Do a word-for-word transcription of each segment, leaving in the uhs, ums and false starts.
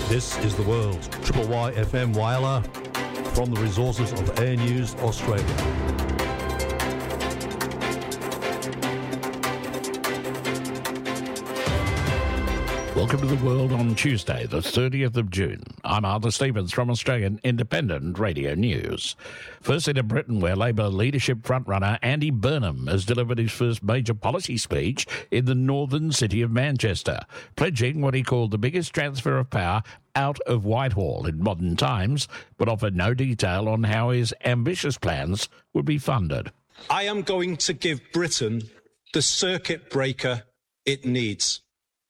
This is The World. Triple Y F M Whyalla from the resources of Air News Australia. Welcome to The World on Tuesday, the thirtieth of June. I'm Arthur Stevens from Australian Independent Radio News. Firstly to Britain, where Labor leadership frontrunner Andy Burnham has delivered his first major policy speech in the northern city of Manchester, pledging what he called the biggest transfer of power out of Whitehall in modern times, but offered no detail on how his ambitious plans would be funded. I am going to give Britain the circuit breaker it needs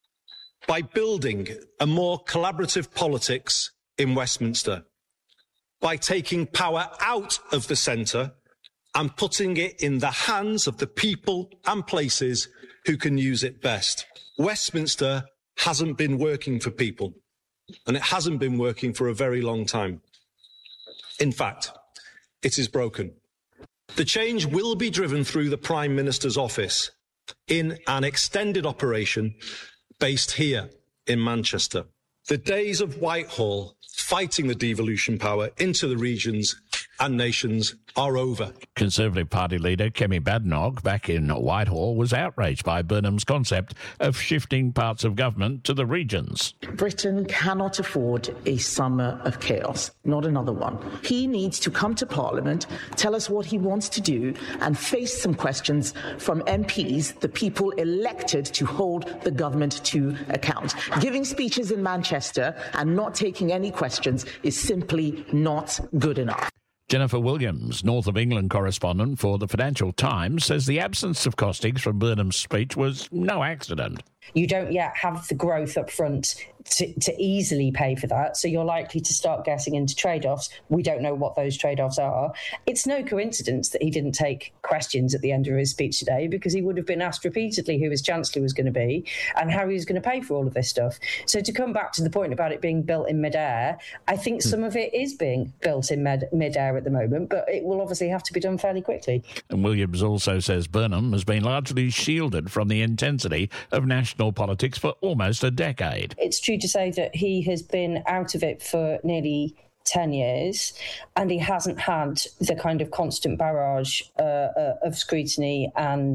by building a more collaborative politics in Westminster, by taking power out of the centre and putting it in the hands of the people and places who can use it best. Westminster hasn't been working for people, and it hasn't been working for a very long time. In fact, it is broken. The change will be driven through the Prime Minister's office in an extended operation based here in Manchester. The days of Whitehall fighting the devolution power into the regions and nations are over. Conservative Party leader Kemi Badenoch, back in Whitehall, was outraged by Burnham's concept of shifting parts of government to the regions. Britain cannot afford a summer of chaos, not another one. He needs to come to Parliament, tell us what he wants to do, and face some questions from M Ps, the people elected to hold the government to account. Giving speeches in Manchester and not taking any questions is simply not good enough. Jennifer Williams, North of England correspondent for the Financial Times, says the absence of costings from Burnham's speech was no accident. You don't yet have the growth up front to, to easily pay for that, so you're likely to start getting into trade-offs. We don't know what those trade-offs are. It's no coincidence that he didn't take questions at the end of his speech today, because he would have been asked repeatedly who his Chancellor was going to be and how he was going to pay for all of this stuff. So to come back to the point about it being built in mid-air, I think some of it is being built in mid- mid-air at the moment, but it will obviously have to be done fairly quickly. And Williams also says Burnham has been largely shielded from the intensity of national politics for almost a decade. It's true to say that he has been out of it for nearly ten years, and he hasn't had the kind of constant barrage uh, uh, of scrutiny and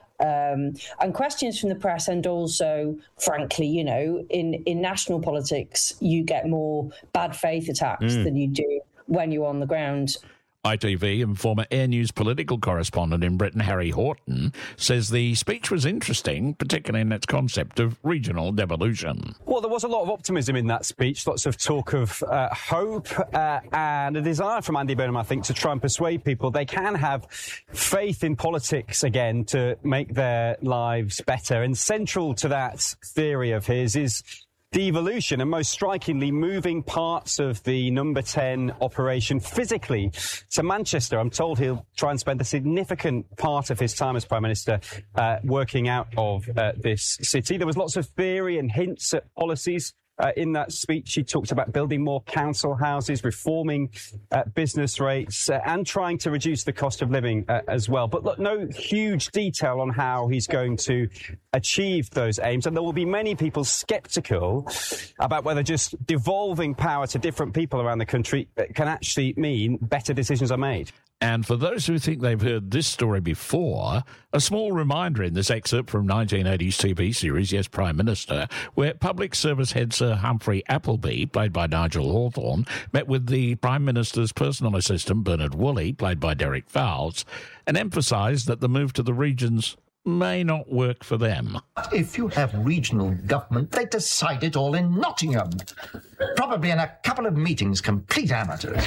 Um, and questions from the press, and also, frankly, you know, in, in national politics, you get more bad faith attacks mm. than you do when you're on the ground. I T V and former Air News political correspondent in Britain, Harry Horton, says the speech was interesting, particularly in its concept of regional devolution. Well, there was a lot of optimism in that speech, lots of talk of uh, hope uh, and a desire from Andy Burnham, I think, to try and persuade people they can have faith in politics again to make their lives better. And central to that theory of his is devolution, and most strikingly moving parts of the number ten operation physically to Manchester. I'm told he'll try and spend a significant part of his time as Prime Minister uh, working out of uh, this city. There was lots of theory and hints at policies. Uh, in that speech, she talked about building more council houses, reforming uh, business rates, uh, and trying to reduce the cost of living uh, as well. But look, no huge detail on how he's going to achieve those aims. And there will be many people sceptical about whether just devolving power to different people around the country can actually mean better decisions are made. And for those who think they've heard this story before, a small reminder in this excerpt from nineteen eighties T V series, Yes, Prime Minister, where Public Service Head Sir Humphrey Appleby, played by Nigel Hawthorne, met with the Prime Minister's personal assistant, Bernard Woolley, played by Derek Fowles, and emphasised that the move to the regions may not work for them. If you have regional government, they decide it all in Nottingham. Probably in a couple of meetings, complete amateurs.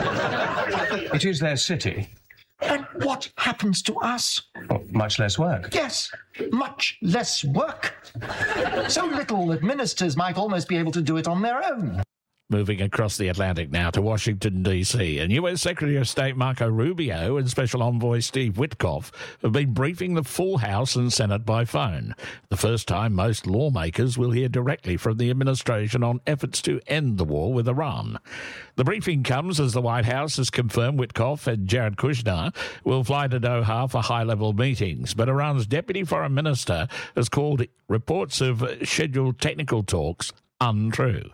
It is their city. And what happens to us? Well, much less work. Yes, much less work. So little that ministers might almost be able to do it on their own. Moving across the Atlantic now to Washington, D C, and U S Secretary of State Marco Rubio and Special Envoy Steve Witkoff have been briefing the full House and Senate by phone. The first time most lawmakers will hear directly from the administration on efforts to end the war with Iran. The briefing comes as the White House has confirmed Witkoff and Jared Kushner will fly to Doha for high-level meetings, but Iran's Deputy Foreign Minister has called reports of scheduled technical talks untrue.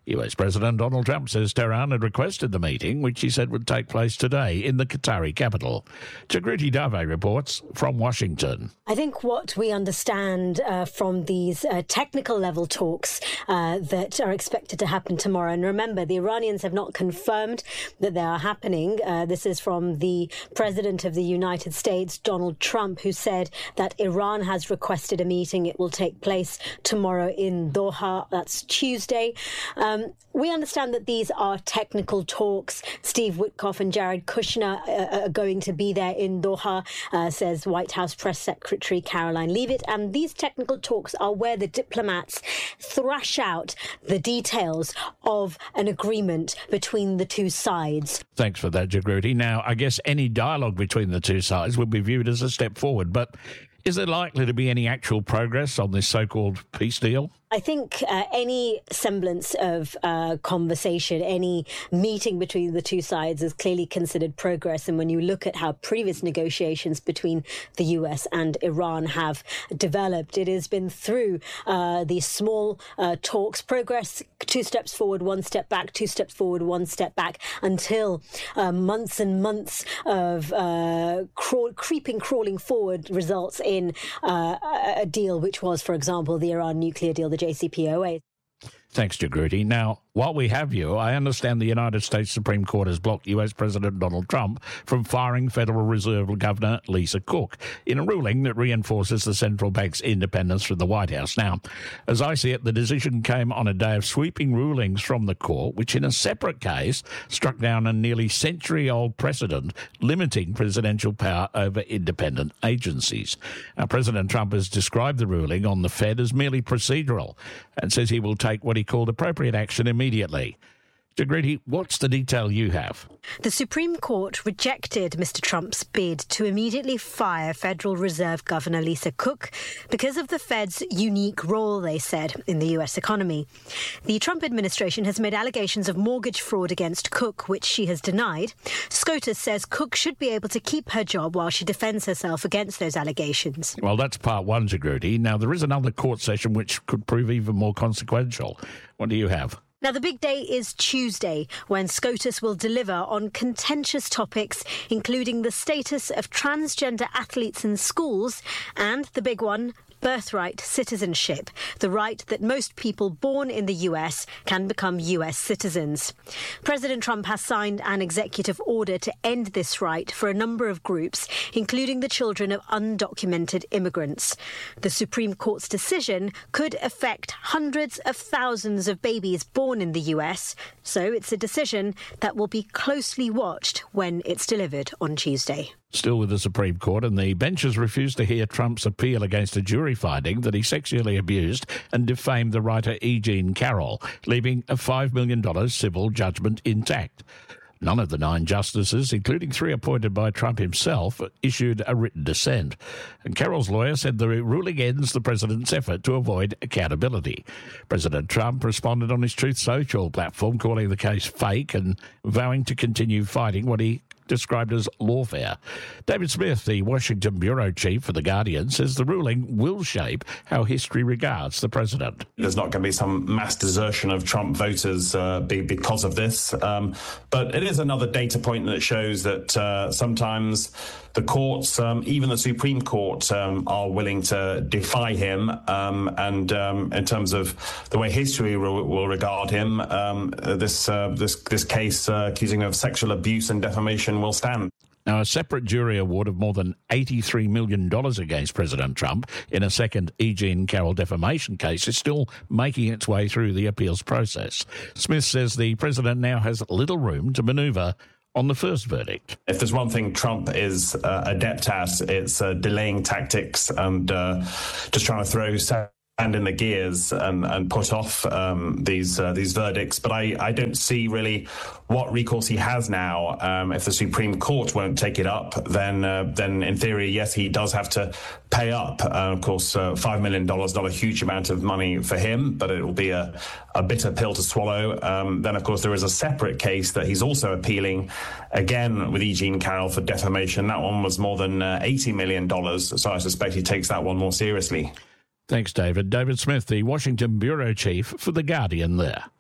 U S President Donald Trump says Tehran had requested the meeting, which he said would take place today in the Qatari capital. Jagriti Dave reports from Washington. I think what we understand uh, from these uh, technical level talks uh, that are expected to happen tomorrow, and remember, the Iranians have not confirmed that they are happening. Uh, this is from the President of the United States, Donald Trump, who said that Iran has requested a meeting. It will take place tomorrow in Doha. That's Tuesday. Um, we understand that these are technical talks. Steve Witkoff and Jared Kushner uh, are going to be there in Doha, uh, says White House Press Secretary Caroline Leavitt. And these technical talks are where the diplomats thrash out the details of an agreement between the two sides. Thanks for that, Jagriti. Now, I guess any dialogue between the two sides would be viewed as a step forward, but is there likely to be any actual progress on this so-called peace deal? I think uh, any semblance of uh, conversation, any meeting between the two sides is clearly considered progress. And when you look at how previous negotiations between the U S and Iran have developed, it has been through uh, these small uh, talks, progress, two steps forward, one step back, two steps forward, one step back, until uh, months and months of uh, crawl, creeping, crawling forward results in uh, a deal, which was, for example, the Iran nuclear deal, the J C P O A. Thanks, Jagriti. Now, while we have you, I understand the United States Supreme Court has blocked U S President Donald Trump from firing Federal Reserve Governor Lisa Cook in a ruling that reinforces the central bank's independence from the White House. Now, as I see it, the decision came on a day of sweeping rulings from the court, which in a separate case struck down a nearly century-old precedent limiting presidential power over independent agencies. Now, President Trump has described the ruling on the Fed as merely procedural and says he will take what he called appropriate action immediately. Jagriti, what's the detail you have? The Supreme Court rejected Mister Trump's bid to immediately fire Federal Reserve Governor Lisa Cook because of the Fed's unique role, they said, in the U S economy. The Trump administration has made allegations of mortgage fraud against Cook, which she has denied. SCOTUS says Cook should be able to keep her job while she defends herself against those allegations. Well, that's part one, Jagriti. Now, there is another court session which could prove even more consequential. What do you have? Now, the big day is Tuesday, when SCOTUS will deliver on contentious topics, including the status of transgender athletes in schools and the big one, birthright citizenship, the right that most people born in the U S can become U S citizens. President Trump has signed an executive order to end this right for a number of groups, including the children of undocumented immigrants. The Supreme Court's decision could affect hundreds of thousands of babies born in the U S, so it's a decision that will be closely watched when it's delivered on Tuesday. Still with the Supreme Court, and the benches refused to hear Trump's appeal against a jury finding that he sexually abused and defamed the writer E. Jean Carroll, leaving a five million dollars civil judgment intact. None of the nine justices, including three appointed by Trump himself, issued a written dissent. And Carroll's lawyer said the ruling ends the president's effort to avoid accountability. President Trump responded on his Truth Social platform, calling the case fake and vowing to continue fighting what he described as lawfare. David Smith, the Washington bureau chief for The Guardian, says the ruling will shape how history regards the president. There's not going to be some mass desertion of Trump voters uh, because of this, um, but it is another data point that shows that uh, sometimes the courts, um, even the Supreme Court, um, are willing to defy him, um, and um, in terms of the way history will, will regard him, um, this, uh, this, this case uh, accusing him of sexual abuse and defamation will stand. Now, a separate jury award of more than eighty-three million dollars against President Trump in a second E. Jean Carroll defamation case is still making its way through the appeals process. Smith says the president now has little room to manoeuvre on the first verdict. If there's one thing Trump is uh, adept at, it's uh, delaying tactics and uh, just trying to throw sand in the gears and, and put off um, these uh, these verdicts. But I, I don't see really what recourse he has now. Um, if the Supreme Court won't take it up, then uh, then in theory, yes, he does have to pay up. Uh, of course, uh, five million dollars, not a huge amount of money for him, but it will be a, a bitter pill to swallow. Um, then, of course, there is a separate case that he's also appealing, again, with E. Jean Carroll for defamation. That one was more than uh, eighty million dollars, so I suspect he takes that one more seriously. Thanks, David. David Smith, the Washington bureau chief for The Guardian there.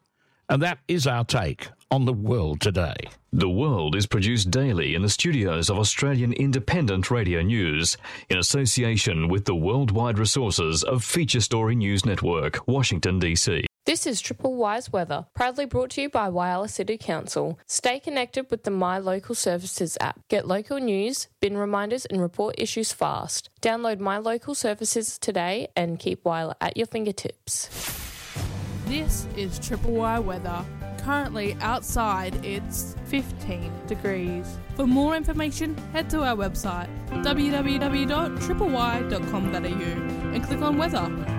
And that is our take on the world today. The World is produced daily in the studios of Australian Independent Radio News in association with the worldwide resources of Feature Story News Network, Washington, D C. This is Triple Wise Weather, proudly brought to you by Whyalla City Council. Stay connected with the My Local Services app. Get local news, bin reminders and report issues fast. Download My Local Services today and keep Whyalla at your fingertips. This is Triple Y Weather. Currently outside it's fifteen degrees. For more information, head to our website w w w dot triple y dot com dot a u and click on weather.